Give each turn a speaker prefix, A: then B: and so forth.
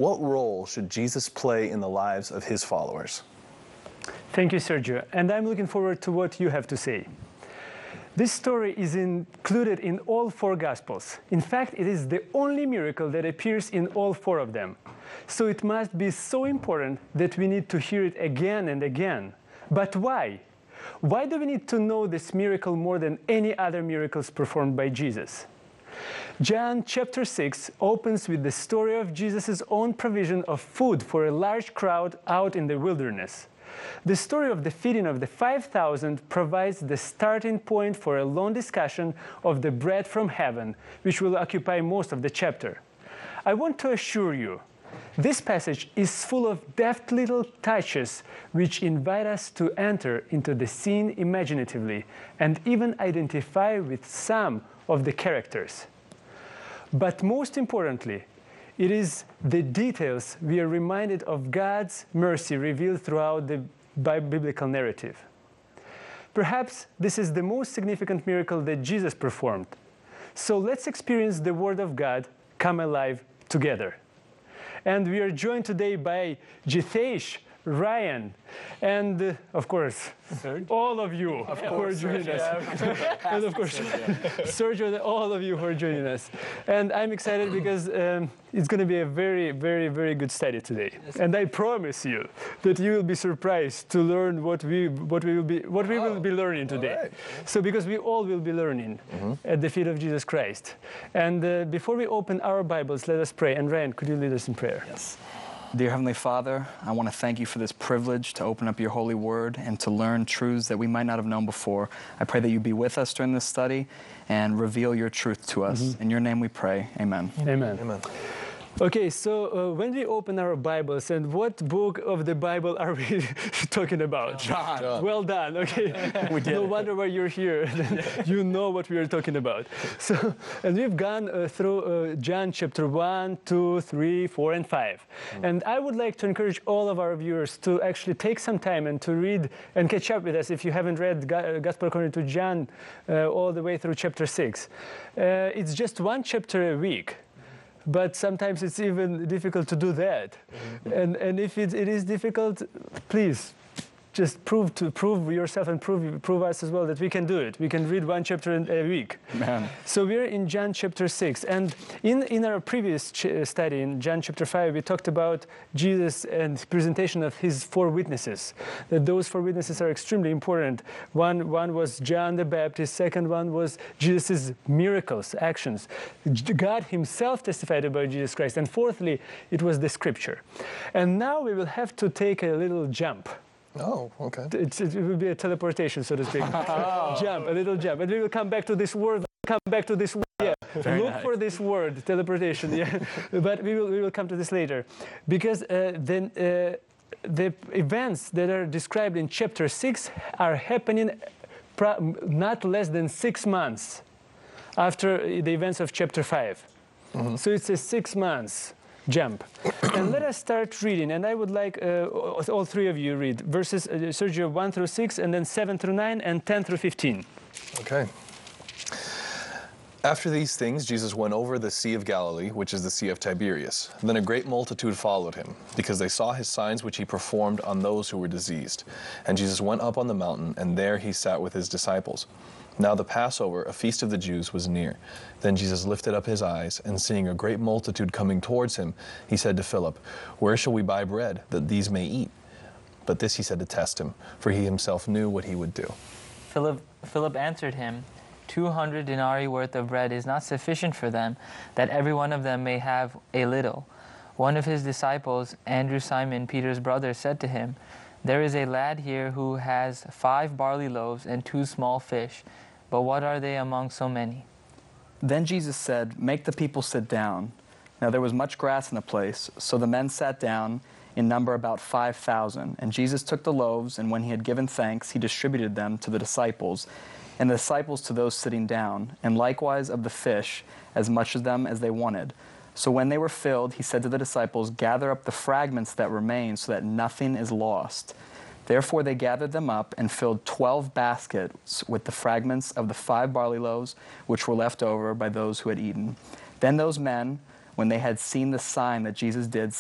A: What role should Jesus play in the lives of his followers?
B: Thank you, Sergio. And I'm looking forward to what you have to say. This story is included in all 4 Gospels. In fact, it is the only miracle that appears in all 4 of them. So it must be so important that we need to hear it again and again. But why? Why do we need to know this miracle more than any other miracles performed by Jesus? John chapter 6 opens with the story of Jesus' own provision of food for a large crowd out in the wilderness. The story of the feeding of the 5,000 provides the starting point for a long discussion of the bread from heaven, which will occupy most of the chapter. I want to assure you, this passage is full of deft little touches which invite us to enter into the scene imaginatively and even identify with some of the characters. But most importantly, it is the details we are reminded of God's mercy revealed throughout the biblical narrative. Perhaps this is the most significant miracle that Jesus performed. So let's experience the Word of God come alive together. And we are joined today by Jitesh, Ryan, and of course, all of you who are joining us. And of course, Sergio, all of you who are joining us. And I'm excited because it's going to be a very, very, very good study today. Yes. And I promise you that you will be surprised to learn what we will be learning today. Right. So because we all will be learning at the feet of Jesus Christ. And before we open our Bibles, let us pray. And Ryan, could you lead us in prayer?
C: Yes. Dear Heavenly Father, I want to thank you for this privilege to open up your holy word and to learn truths that we might not have known before. I pray that you be with us during this study and reveal your truth to us. In your name we pray. Amen.
B: Amen.
A: Amen.
B: Okay, so when we open our Bibles, and what book of the Bible are we talking about?
C: John.
B: Well done. Okay. No wonder why you're here. You know what we are talking about. So, and we've gone through John chapter 1, 2, 3, 4, and 5. And I would like to encourage all of our viewers to actually take some time and to read and catch up with us if you haven't read Gospel according to John all the way through chapter 6. It's just 1 chapter a week. But sometimes it's even difficult to do that. And if it is difficult, please just prove yourself and prove us as well that we can do it. We can read 1 chapter a week.
C: Man.
B: So we're in John chapter 6. And in our previous study, in John chapter 5, we talked about Jesus and the presentation of his 4 witnesses. That those 4 witnesses are extremely important. One was John the Baptist. Second one was Jesus' miracles, actions. God himself testified about Jesus Christ. And fourthly, it was the scripture. And now we will have to take a little jump.
A: Oh, okay.
B: It will be a teleportation, so to speak. A little jump. And we will come back to this word. Yeah. Look for this word, teleportation. Yeah. But we will come to this later. Because then the events that are described in chapter 6 are happening not less than 6 months after the events of chapter 5. So it's a 6 months jump. And let us start reading. And I would like all 3 of you read verses, Sergio, 1 through 6, and then 7 through 9, and 10 through 15.
A: Okay. After these things, Jesus went over the Sea of Galilee, which is the Sea of Tiberias. Then a great multitude followed him, because they saw his signs which he performed on those who were diseased. And Jesus went up on the mountain, and there he sat with his disciples. Now the Passover, a feast of the Jews, was near. Then Jesus lifted up his eyes, and seeing a great multitude coming towards him, he said to Philip, "Where shall we buy bread, that these may eat?" But this he said to test him, for he himself knew what he would do.
D: Philip answered him, 200 denarii worth of bread is not sufficient for them, that every one of them may have a little. One of his disciples, Andrew, Simon Peter's brother, said to him, "There is a lad here who has 5 barley loaves and 2 small fish, but what are they among so many?"
C: Then Jesus said, "Make the people sit down." Now there was much grass in the place, so the men sat down, in number about 5,000. And Jesus took the loaves, and when he had given thanks, he distributed them to the disciples, and the disciples to those sitting down, and likewise of the fish, as much of them as they wanted. So when they were filled, he said to the disciples, "Gather up the fragments that remain, so that nothing is lost." Therefore they gathered them up and filled 12 baskets with the fragments of the 5 barley loaves, which were left over by those who had eaten. Then those men, when they had seen the sign that Jesus did,